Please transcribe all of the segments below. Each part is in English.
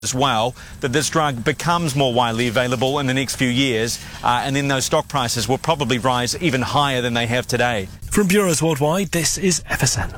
as well, that this drug becomes more widely available in the next few years, and then those stock prices will probably rise even higher than they have today. From Bureaus Worldwide, this is FSN.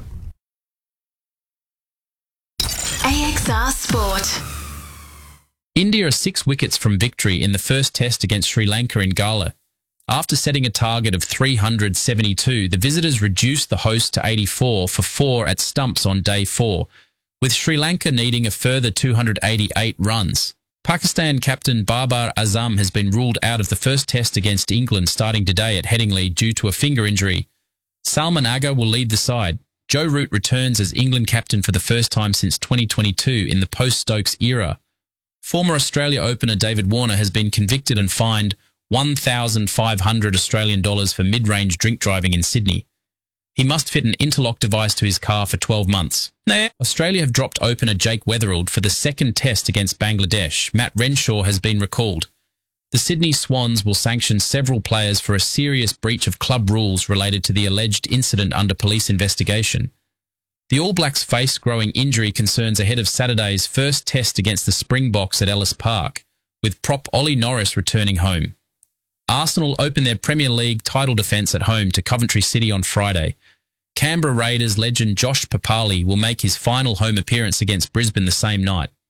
AXR Sport. India are 6 wickets from victory in the first test against Sri Lanka in Gala. After setting a target of 372, the visitors reduced the host to 84 for 4 at stumps on day 4, with Sri Lanka needing a further 288 runs. Pakistan captain Babar Azam has been ruled out of the first test against England starting today at Headingley due to a finger injury. Salman Agha will lead the side. Joe Root returns as England captain for the first time since 2022 in the post-Stokes era. Former Australia opener David Warner has been convicted and fined $1,500 Australian for mid-range drink driving in Sydney. He must fit an interlock device to his car for 12 months. Australia have dropped opener Jake Weatherald for the second test against Bangladesh. Matt Renshaw has been recalled. The Sydney Swans will sanction several players for a serious breach of club rules related to the alleged incident under police investigation. The All Blacks face growing injury concerns ahead of Saturday's first test against the Springboks at Ellis Park, with prop Ollie Norris returning home. Arsenal open their Premier League title defence at home to Coventry City on Friday. Canberra Raiders legend Josh Papali will make his final home appearance against Brisbane the same night.